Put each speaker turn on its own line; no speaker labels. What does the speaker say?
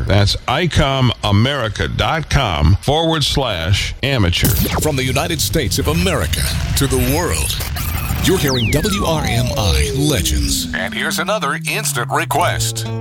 That's ICOMAmerica.com/amateur.
From the United States of America to the world, you're hearing WRMI Legends. And here's another instant request.